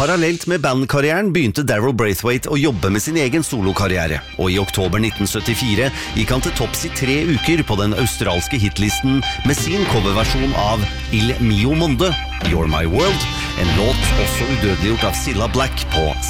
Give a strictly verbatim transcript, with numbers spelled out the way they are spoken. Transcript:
Parallelt med bandkarrieren begynte Daryl Braithwaite å jobbe med sin egen solokarriere, og i oktober nitten syttifire gikk han til topps i tre uker på den australske hitlisten med sin coverversjon av Il Mio Monde, You're My World, en låt også udødeliggjort av Cilla Black på